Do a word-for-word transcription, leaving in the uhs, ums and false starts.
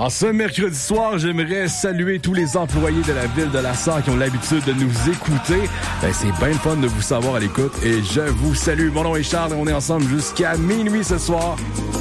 En ce mercredi soir, j'aimerais saluer tous les employés de la ville de La Sarre qui ont l'habitude de nous écouter. Ben, c'est bien le fun de vous savoir à l'écoute et je vous salue. Mon nom est Charles et on est ensemble jusqu'à minuit ce soir.